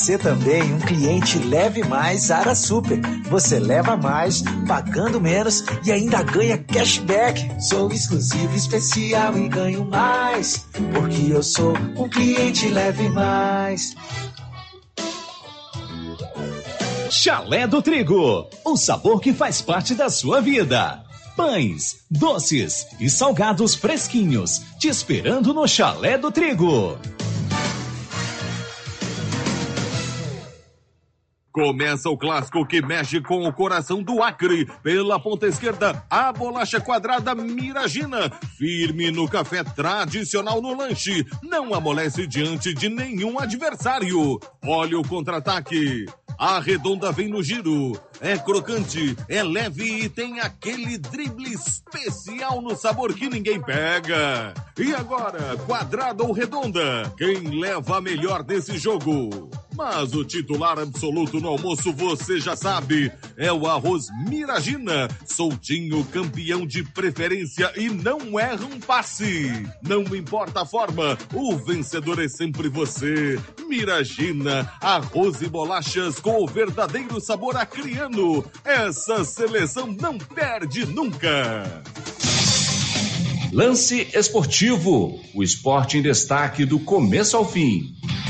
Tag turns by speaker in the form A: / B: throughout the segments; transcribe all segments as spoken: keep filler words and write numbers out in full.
A: você também um cliente Leve Mais Ara Super. Você leva mais, pagando menos e ainda ganha cashback. Sou exclusivo, especial e ganho mais, porque eu sou um cliente Leve Mais.
B: Chalé do Trigo, o sabor que faz parte da sua vida. Pães, doces e salgados fresquinhos, te esperando no Chalé do Trigo.
C: Começa o clássico que mexe com o coração do Acre. Pela ponta esquerda, a bolacha quadrada Miragina. Firme no café, tradicional no lanche. Não amolece diante de nenhum adversário. Olha o contra-ataque. A redonda vem no giro. É crocante, é leve e tem aquele drible especial no sabor que ninguém pega. E agora, quadrada ou redonda? Quem leva a melhor nesse jogo? Mas o titular absoluto no almoço você já sabe, é o arroz Miragina, soltinho, campeão de preferência e não erra um passe. Não importa a forma, o vencedor é sempre você. Miragina, arroz e bolachas com o verdadeiro sabor acriano. Essa seleção não perde nunca.
B: Lance Esportivo, o esporte em destaque do começo ao fim.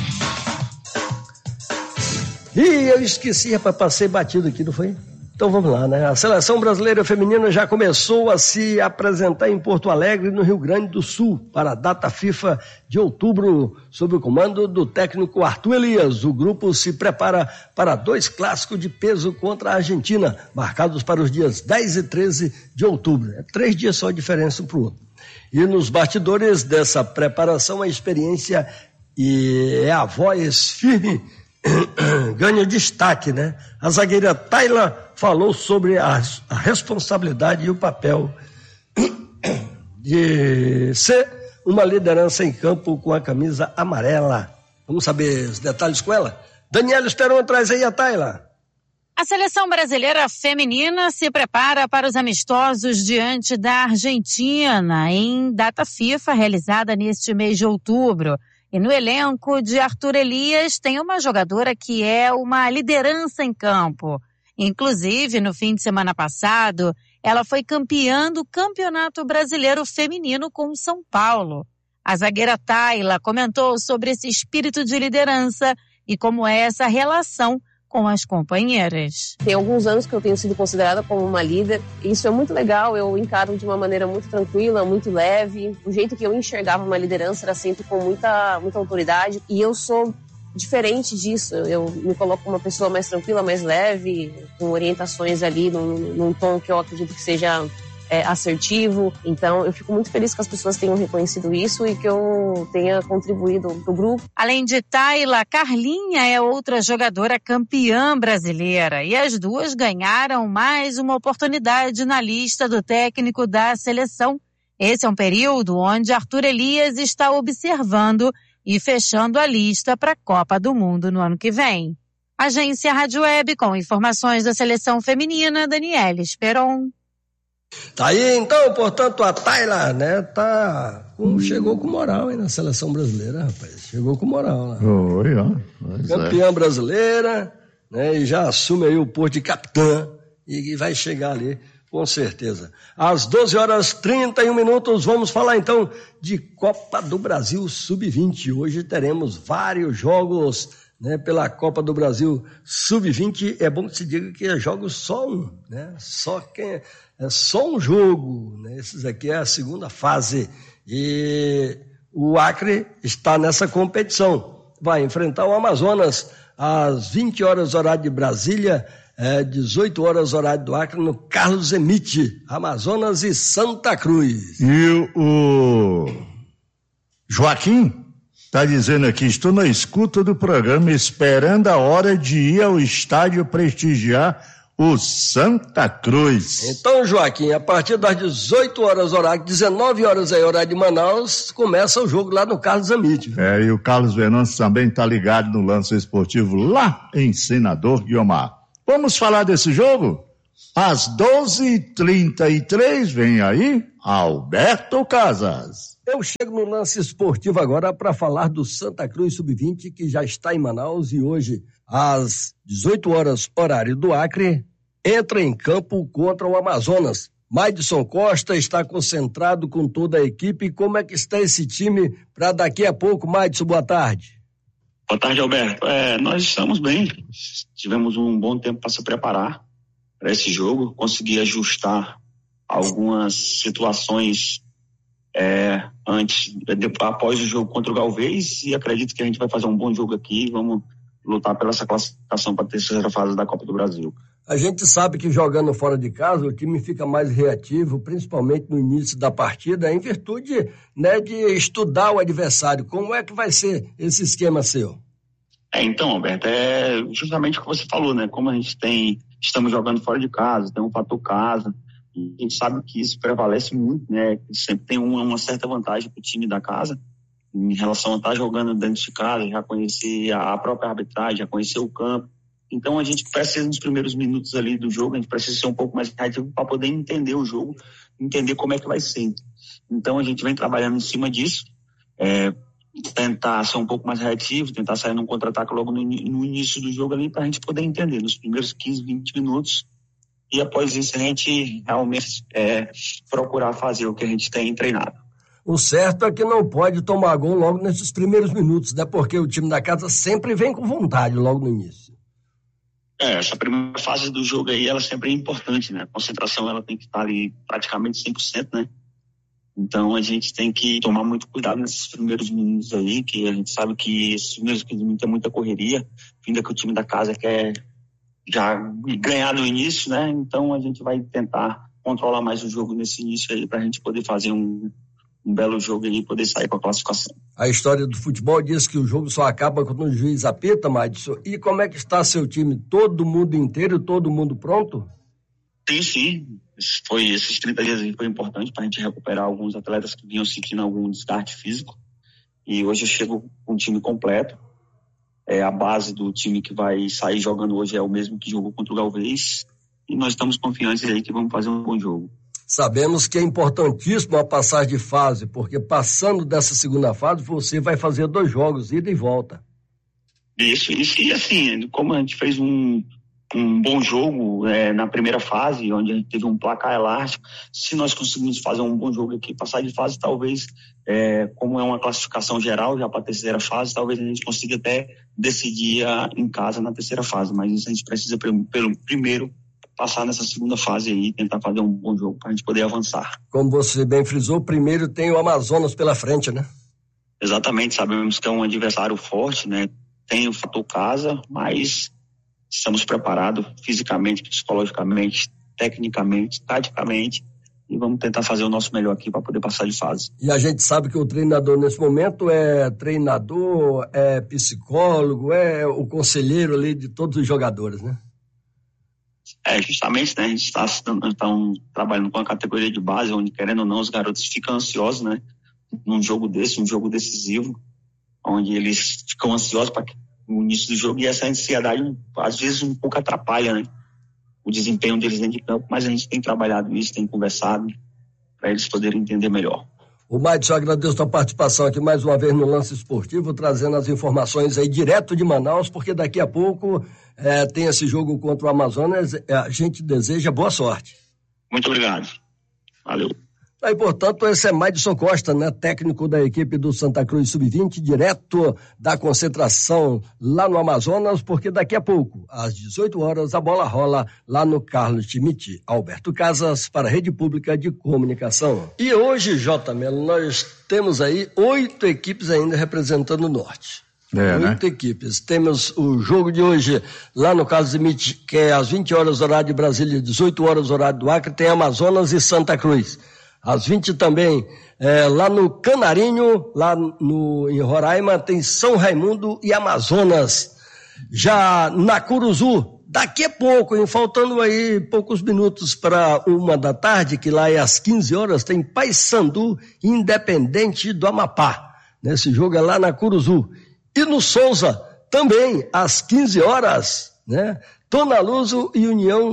D: Ih, eu esqueci, rapaz, passei batido aqui, não foi? Então vamos lá, né? A seleção brasileira feminina já começou a se apresentar em Porto Alegre, no Rio Grande do Sul, para a data FIFA de outubro, sob o comando do técnico Arthur Elias. O grupo se prepara para dois clássicos de peso contra a Argentina, marcados para os dias dez e treze de outubro. É três dias só de diferença um para o outro. E nos bastidores dessa preparação, a experiência e é a voz firme ganha destaque, né? A zagueira Tayla falou sobre a, a responsabilidade e o papel de ser uma liderança em campo com a camisa amarela. Vamos saber os detalhes com ela? Daniela Esperon, traz aí a Tayla.
E: A seleção brasileira feminina se prepara para os amistosos diante da Argentina em data FIFA realizada neste mês de outubro. E no elenco de Arthur Elias tem uma jogadora que é uma liderança em campo. Inclusive, no fim de semana passado, ela foi campeã do Campeonato Brasileiro Feminino com o São Paulo. A zagueira Tayla comentou sobre esse espírito de liderança e como é essa relação com as companheiras.
F: Tem alguns anos que eu tenho sido considerada como uma líder, e isso é muito legal, eu encaro de uma maneira muito tranquila, muito leve. O jeito que eu enxergava uma liderança era sempre com muita, muita autoridade, e eu sou diferente disso. Eu me coloco como uma pessoa mais tranquila, mais leve, com orientações ali num, num tom que eu acredito que seja É, assertivo. Então eu fico muito feliz que as pessoas tenham reconhecido isso e que eu tenha contribuído pro grupo.
E: Além de Tayla, Carlinha é outra jogadora campeã brasileira e as duas ganharam mais uma oportunidade na lista do técnico da seleção. Esse é um período onde Arthur Elias está observando e fechando a lista para a Copa do Mundo no ano que vem. Agência Rádio Web com informações da seleção feminina, Daniela Esperon.
D: Tá aí, então, portanto, a Tayla, né, tá, com, chegou com moral aí na seleção brasileira, rapaz, chegou com moral, né?
G: Oi, ó.
D: Campeã é. brasileira, né, e já assume aí o posto de capitã, e, e vai chegar ali, com certeza. Às doze horas e trinta e um minutos, vamos falar então de Copa do Brasil sub vinte. Hoje teremos vários jogos, né, pela Copa do Brasil sub vinte. É bom que se diga que é jogo só um, né, só quem... É só um jogo, né? Esse aqui é a segunda fase e o Acre está nessa competição. Vai enfrentar o Amazonas às vinte horas horário de Brasília, é, dezoito horas horário do Acre, no Carlos Emite, Amazonas e Santa Cruz.
G: E o Joaquim está dizendo aqui, estou na escuta do programa esperando a hora de ir ao estádio prestigiar o Santa Cruz.
D: Então, Joaquim, a partir das dezoito horas horário, dezenove horas aí horário de Manaus, começa o jogo lá no Carlos Amite.
G: É, e o Carlos Venâncio também está ligado no lance esportivo lá em Senador Guiomar. Vamos falar desse jogo? Às doze e trinta e três, vem aí Alberto Casas.
D: Eu chego no lance esportivo agora para falar do Santa Cruz sub vinte, que já está em Manaus e hoje, às dezoito horas, horário do Acre, entra em campo contra o Amazonas. Maidson Costa está concentrado com toda a equipe. Como é que está esse time para daqui a pouco? Maidson, boa tarde.
H: Boa tarde, Alberto. É, nós estamos bem. Tivemos um bom tempo para se preparar para esse jogo. Consegui ajustar algumas situações é, antes, após o jogo contra o Galvez, e acredito que a gente vai fazer um bom jogo aqui. Vamos lutar pela essa classificação para a terceira fase da Copa do Brasil.
D: A gente sabe que jogando fora de casa o time fica mais reativo, principalmente no início da partida, em virtude, né, de estudar o adversário. Como é que vai ser esse esquema seu?
H: É, então, Alberto, é justamente o que você falou, né? Como a gente tem, estamos jogando fora de casa, tem um fator casa, e a gente sabe que isso prevalece muito, né? Sempre tem uma, uma certa vantagem para o time da casa, em relação a estar jogando dentro de casa, já conhecer a própria arbitragem, já conhecer o campo. Então a gente precisa, nos primeiros minutos ali do jogo, a gente precisa ser um pouco mais reativo para poder entender o jogo, entender como é que vai ser. Então a gente vem trabalhando em cima disso, é, tentar ser um pouco mais reativo, tentar sair num contra-ataque logo no, no início do jogo ali, para a gente poder entender nos primeiros quinze, vinte minutos, e após isso a gente realmente é, procurar fazer o que a gente tem treinado.
D: O certo é que não pode tomar gol logo nesses primeiros minutos, né? Porque o time da casa sempre vem com vontade logo no início.
H: É, essa primeira fase do jogo aí, ela sempre é importante, né? A concentração, ela tem que estar ali praticamente cem por cento, né? Então, a gente tem que tomar muito cuidado nesses primeiros minutos aí, que a gente sabe que esses primeiros minutos é muita correria, ainda que o time da casa quer já ganhar no início, né? Então, a gente vai tentar controlar mais o jogo nesse início aí, pra gente poder fazer um, um belo jogo aí e poder sair com a classificação.
D: A história do futebol diz que o jogo só acaba quando o juiz apita, Maidson. E como é que está seu time? Todo mundo inteiro, todo mundo pronto?
H: Sim, sim. Foi, esses trinta dias aí foi importante para a gente recuperar alguns atletas que vinham sentindo algum desgaste físico. E hoje eu chego com um time completo. É, a base do time que vai sair jogando hoje é o mesmo que jogou contra o Galvez. E nós estamos confiantes aí que vamos fazer um bom jogo.
D: Sabemos que é importantíssimo a passagem de fase, porque passando dessa segunda fase, você vai fazer dois jogos, ida e volta.
H: Isso, isso. E assim, como a gente fez um, um bom jogo é, na primeira fase, onde a gente teve um placar elástico, se nós conseguirmos fazer um bom jogo aqui, passar de fase, talvez, é, como é uma classificação geral já para a terceira fase, talvez a gente consiga até decidir a, em casa na terceira fase. Mas isso a gente precisa, pelo, pelo primeiro, passar nessa segunda fase aí, tentar fazer um bom jogo para a gente poder avançar.
D: Como você bem frisou, primeiro tem o Amazonas pela frente, né?
H: Exatamente, sabemos que é um adversário forte, né? Tem o fator casa, mas estamos preparados fisicamente, psicologicamente, tecnicamente, taticamente, e vamos tentar fazer o nosso melhor aqui para poder passar de fase.
D: E a gente sabe que o treinador nesse momento é treinador, é psicólogo, é o conselheiro ali de todos os jogadores, né?
H: É, justamente, né, a gente está trabalhando com a categoria de base, onde, querendo ou não, os garotos ficam ansiosos, né, num jogo desse, um jogo decisivo, onde eles ficam ansiosos para o início do jogo, e essa ansiedade, às vezes, um pouco atrapalha, né, o desempenho deles dentro de campo, mas a gente tem trabalhado isso, tem conversado, para eles poderem entender melhor.
D: O Maidson, agradeço a sua participação aqui mais uma vez no Lance Esportivo, trazendo as informações aí direto de Manaus, porque daqui a pouco é, tem esse jogo contra o Amazonas. A gente deseja boa sorte.
H: Muito obrigado. Valeu.
D: Aí, portanto, esse é Maidson Costa, né, técnico da equipe do Santa Cruz sub vinte, direto da concentração lá no Amazonas, porque daqui a pouco, às dezoito horas, a bola rola lá no Carlos Schmidt. Alberto Casas, para a Rede Pública de Comunicação. E hoje, J. Melo, nós temos aí oito equipes ainda representando o Norte.
G: É,
D: Oito
G: né?
D: equipes. Temos o jogo de hoje lá no Carlos Schmidt, que é às vinte horas, horário de Brasília, dezoito horas, horário do Acre, tem Amazonas e Santa Cruz. Às vinte também, é, lá no Canarinho, lá no, em Roraima, tem São Raimundo e Amazonas. Já na Curuzu, daqui a pouco, hein, faltando aí poucos minutos para uma da tarde, que lá é às quinze horas, tem Paysandu Independente do Amapá. Nesse jogo é lá na Curuzu. E no Souza, também, às quinze horas, né? Tonaluso e União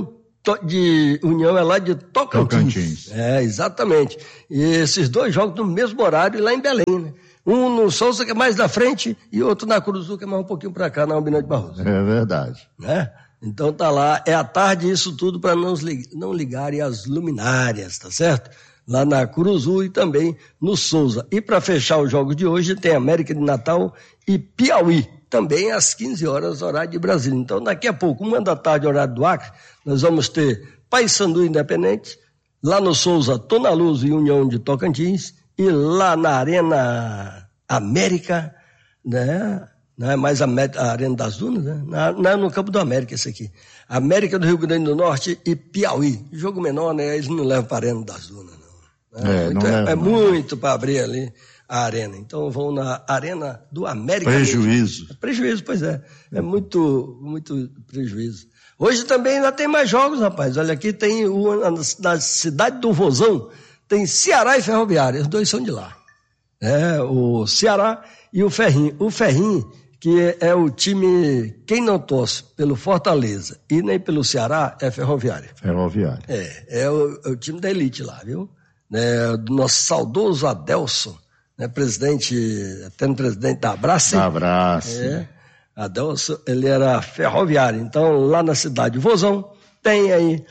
D: de União é lá de Tocantins.
G: Tocantins.
D: É, exatamente. E esses dois jogos no mesmo horário lá em Belém, né? Um no Souza, que é mais da frente, e outro na Curuzu, que é mais um pouquinho para cá, na Almirante Barroso.
G: É verdade.
D: Né? Então tá lá, é à tarde isso tudo para não, não ligarem as luminárias, tá certo? Lá na Curuzu e também no Souza. E para fechar os jogos de hoje tem América de Natal e Piauí, também às quinze horas, horário de Brasília. Então daqui a pouco, uma da tarde, horário do Acre, nós vamos ter Paysandu Independente, lá no Souza, Tona Luz e União de Tocantins, e lá na Arena América, né? Não é mais a, a Arena das Dunas, né? Na, na, no Campo do América, esse aqui. América do Rio Grande do Norte e Piauí. Jogo menor, né? Eles não levam para a Arena das Dunas, não. É, é, muito, não é, é muito para abrir ali a arena. Então vão na Arena do América.
G: Prejuízo.
D: É prejuízo, pois é. É muito, muito prejuízo. Hoje também ainda tem mais jogos, rapaz. Olha, aqui tem o, na cidade do Vozão, tem Ceará e Ferroviária. Os dois são de lá. É, o Ceará e o Ferrinho. O Ferrinho, que é o time, quem não torce pelo Fortaleza e nem pelo Ceará, é Ferroviária.
G: Ferroviária.
D: É, é o, é o time da elite lá, viu? É, do nosso saudoso Adelson, né, presidente, até presidente da Abrace.
G: Da Abrace.
D: É, Adelson, ele era ferroviário. Então, lá na cidade de Vozão, tem aí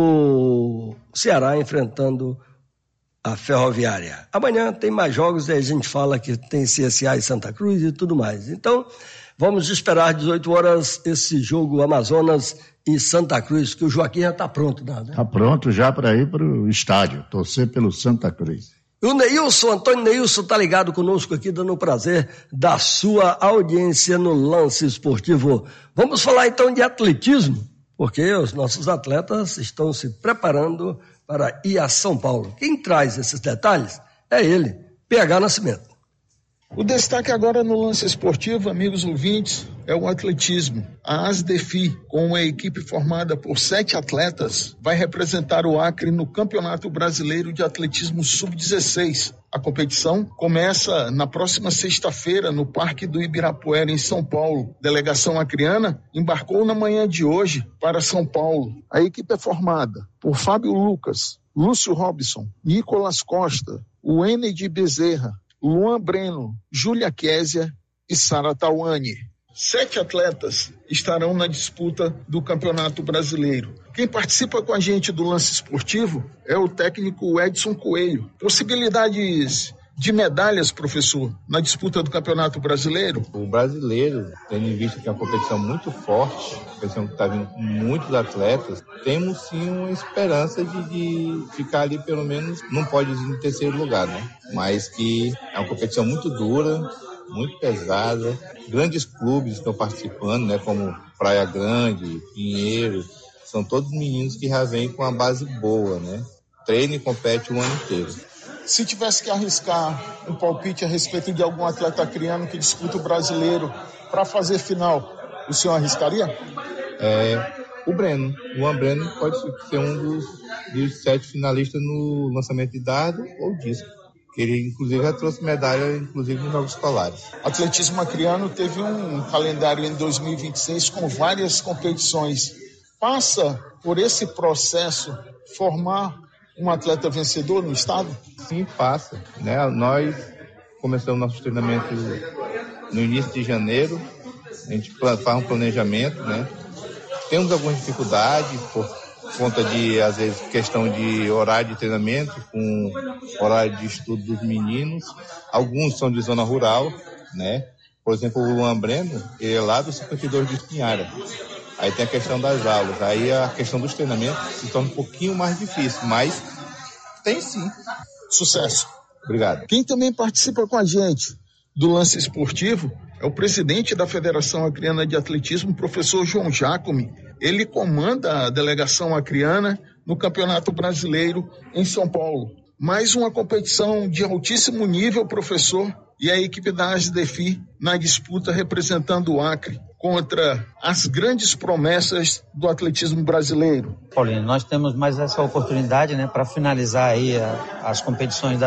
D: o Ceará enfrentando a Ferroviária. Amanhã tem mais jogos e a gente fala que tem C S A e Santa Cruz e tudo mais. Então, vamos esperar às dezoito horas esse jogo Amazonas e Santa Cruz, que o Joaquim já está pronto. Está
G: né? pronto já para ir para o estádio, torcer pelo Santa Cruz.
D: E o Neilson, Antônio Neilson, está ligado conosco aqui, dando o prazer da sua audiência no Lance Esportivo. Vamos falar então de atletismo, porque os nossos atletas estão se preparando para ir a São Paulo. Quem traz esses detalhes é ele, P H Nascimento.
I: O destaque agora no Lance Esportivo, amigos ouvintes, é o atletismo. A ASDEFI, com uma equipe formada por sete atletas, vai representar o Acre no Campeonato Brasileiro de Atletismo sub dezesseis. A competição começa na próxima sexta-feira no Parque do Ibirapuera, em São Paulo. A delegação acreana embarcou na manhã de hoje para São Paulo. A equipe é formada por Fábio Lucas, Lúcio Robson, Nicolas Costa, Wene de Bezerra, Luan Breno, Júlia Késia e Sara Tawane. Sete atletas estarão na disputa do Campeonato Brasileiro. Quem participa com a gente do Lance Esportivo é o técnico Edson Coelho. Possibilidades de medalhas, professor, na disputa do Campeonato Brasileiro?
J: O brasileiro, tendo em vista que é uma competição muito forte, competição que está vindo com muitos atletas, temos sim uma esperança de, de ficar ali pelo menos, não pode ir em terceiro lugar, né? Mas que é uma competição muito dura, muito pesada. Grandes clubes estão participando, né? Como Praia Grande, Pinheiro, são todos meninos que já vêm com uma base boa, né? Treina e compete o ano inteiro.
I: Se tivesse que arriscar um palpite a respeito de algum atleta acreano que disputa o brasileiro para fazer final, o senhor arriscaria?
J: É, o Breno. O Luan Breno pode ser um dos, dos sete finalistas no lançamento de dardo ou disco. Ele, inclusive, já trouxe medalha, inclusive, nos Jogos Escolares.
I: O atletismo acreano teve um calendário em dois mil e vinte e seis com várias competições. Passa por esse processo formar um atleta vencedor no estado?
J: Sim, passa. Né? Nós começamos nossos treinamentos no início de janeiro. A gente faz um planejamento, né? Temos algumas dificuldades por conta de, às vezes, questão de horário de treinamento com horário de estudo dos meninos. Alguns são de zona rural, né? Por exemplo, o Luan Breno, ele é lá do cinquenta e dois de Espinhara. Aí tem a questão das aulas, aí a questão dos treinamentos se torna um pouquinho mais difícil, mas tem sim.
I: Sucesso.
J: Obrigado.
I: Quem também participa com a gente do Lance Esportivo é o presidente da Federação Acreana de Atletismo, professor João Jacome. Ele comanda a delegação acreana no Campeonato Brasileiro em São Paulo. Mais uma competição de altíssimo nível, professor, e a equipe da ASDEFI na disputa representando o Acre contra as grandes promessas do atletismo brasileiro.
K: Paulinho, nós temos mais essa oportunidade, né, para finalizar aí a, as competições da,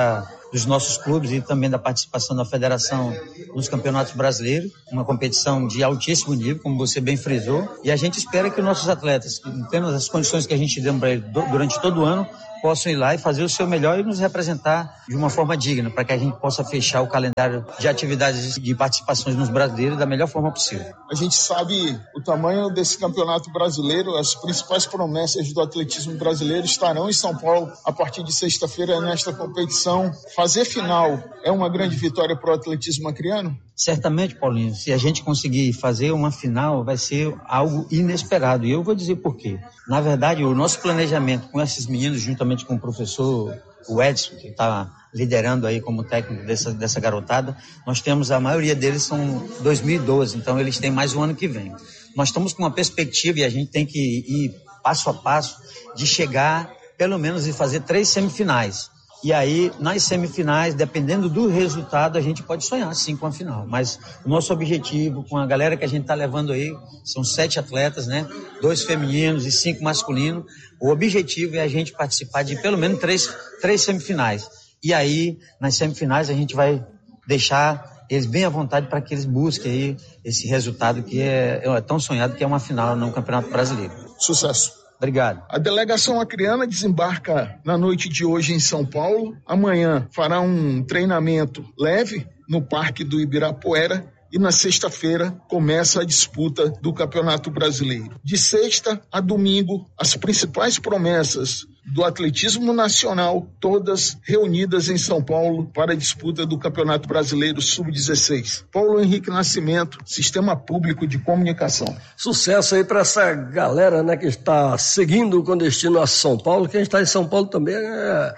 K: dos nossos clubes e também da participação da federação nos campeonatos brasileiros, uma competição de altíssimo nível, como você bem frisou, e a gente espera que os nossos atletas, tendo as condições que a gente deu para eles durante todo o ano, possam ir lá e fazer o seu melhor e nos representar de uma forma digna, para que a gente possa fechar o calendário de atividades de participações nos brasileiros da melhor forma possível.
I: A gente sabe o tamanho desse campeonato brasileiro, as principais promessas do atletismo brasileiro estarão em São Paulo a partir de sexta-feira nesta competição. Fazer final é uma grande vitória para o atletismo acreano?
K: Certamente, Paulinho, se a gente conseguir fazer uma final, vai ser algo inesperado. E eu vou dizer por quê. Na verdade, o nosso planejamento com esses meninos, juntamente com o professor o Edson, que está liderando aí como técnico dessa, dessa garotada, nós temos, a maioria deles são dois mil e doze, então eles têm mais um ano que vem. Nós estamos com uma perspectiva e a gente tem que ir passo a passo de chegar, pelo menos, e fazer três semifinais. E aí, nas semifinais, dependendo do resultado, a gente pode sonhar, sim, com a final. Mas o nosso objetivo, com a galera que a gente está levando aí, são sete atletas, né? Dois femininos e cinco masculinos. O objetivo é a gente participar de pelo menos três, três semifinais. E aí, nas semifinais, a gente vai deixar eles bem à vontade para que eles busquem aí esse resultado que é, é tão sonhado, que é uma final no Campeonato Brasileiro.
I: Sucesso.
K: Obrigado.
I: A delegação acreana desembarca na noite de hoje em São Paulo. Amanhã fará um treinamento leve no Parque do Ibirapuera e na sexta-feira começa a disputa do Campeonato Brasileiro. De sexta a domingo, as principais promessas do atletismo nacional, todas reunidas em São Paulo para a disputa do Campeonato Brasileiro sub dezesseis. Paulo Henrique Nascimento, Sistema Público de Comunicação.
D: Sucesso aí para essa galera, né, que está seguindo com destino a São Paulo. Quem está em São Paulo também é,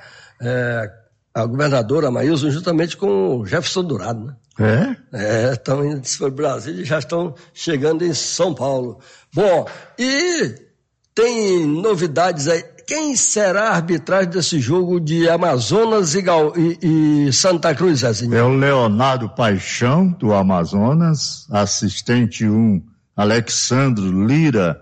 D: é a governadora Maílson, juntamente com o Jefferson Dourado, né?
G: É?
D: É, estão indo para o Brasil e já estão chegando em São Paulo. Bom, e tem novidades aí. Quem será a arbitragem desse jogo de Amazonas e, Gal... e, e Santa Cruz, Zezinho?
G: É o Leonardo Paixão, do Amazonas, assistente um, Alexandro Lira,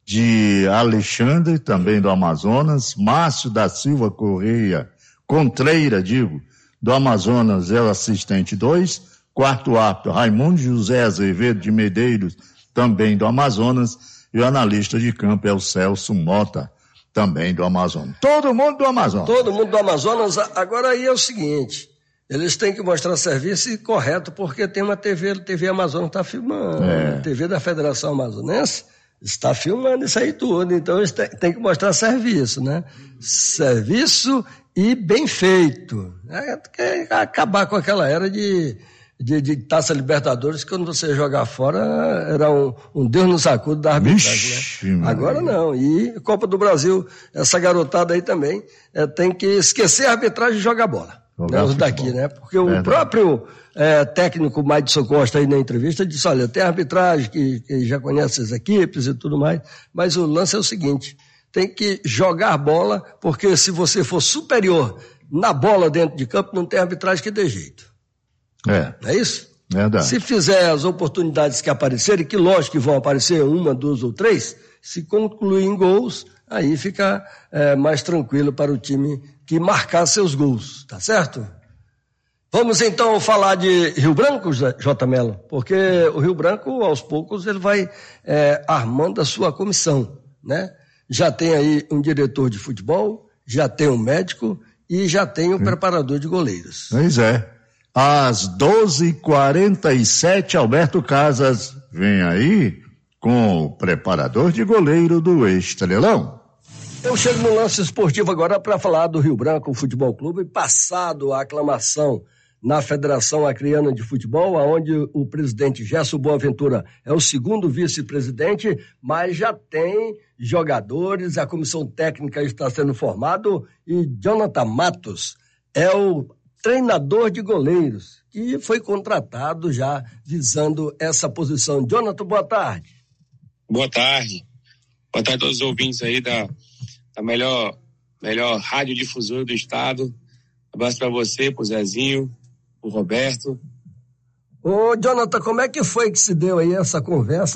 G: de Alexandre, também do Amazonas, Márcio da Silva Correia, Contreira, digo, do Amazonas, é o assistente dois, quarto árbitro, Raimundo José Azevedo de Medeiros, também do Amazonas, e o analista de campo é o Celso Mota, também do Amazonas. Todo mundo do Amazonas.
D: Todo mundo do Amazonas. Agora aí é o seguinte, eles têm que mostrar serviço correto, porque tem uma T V, T V Amazonas está filmando, é. T V da Federação Amazonense está filmando isso aí tudo, então eles têm que mostrar serviço, né? Serviço e bem feito. É, acabar com aquela era de... De, de Taça Libertadores, que quando você jogar fora era um, um Deus no sacudo da arbitragem, Vixe, né? Agora não. E Copa do Brasil, essa garotada aí também é, tem que esquecer a arbitragem e jogar bola. Jogar né, os daqui, né? Porque Verdade. o próprio é, técnico Maidson Costa aí na entrevista disse, olha, tem arbitragem que, que já conhece as equipes e tudo mais, mas o lance é o seguinte, tem que jogar bola, porque se você for superior na bola dentro de campo, não tem arbitragem que dê jeito.
G: É.
D: Não é isso?
G: Verdade.
D: Se fizer as oportunidades que aparecerem, que lógico que vão aparecer uma, duas ou três, se concluir em gols, aí fica é, mais tranquilo para o time que marcar seus gols, tá certo? Vamos então falar de Rio Branco, J. Melo, porque o Rio Branco, aos poucos, ele vai é, armando a sua comissão, né? Já tem aí um diretor de futebol, já tem um médico e já tem um Sim. preparador de goleiros.
G: Pois é. Às doze e quarenta e sete, Alberto Casas vem aí com o preparador de goleiro do Estrelão.
D: Eu chego no lance esportivo agora para falar do Rio Branco Futebol Clube, passado a aclamação na Federação Acreana de Futebol, onde o presidente Gerson Boaventura é o segundo vice-presidente, mas já tem jogadores, a comissão técnica está sendo formado e Jonathan Matos é o treinador de goleiros, que foi contratado já visando essa posição. Jonathan, boa tarde.
L: Boa tarde. Boa tarde a todos os ouvintes aí da, da melhor, melhor radiodifusora do estado. Um abraço para você, pro Zezinho, pro Roberto.
D: Ô, Jonathan, como é que foi que se deu aí essa conversa